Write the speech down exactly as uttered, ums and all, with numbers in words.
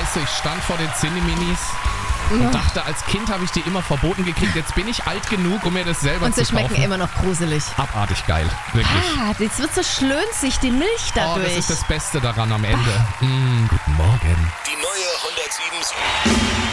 Weißt du, ich stand vor den Cineminis und dachte, als Kind habe ich die immer verboten gekriegt. Jetzt bin ich alt genug, um mir das selber Und zu sie kaufen. schmecken immer noch gruselig. Abartig geil, wirklich. Ah, jetzt wird so schlönzig, die Milch Oh, dadurch. das ist das Beste daran am Ende. Mm, guten Morgen. Die neue hundertsieben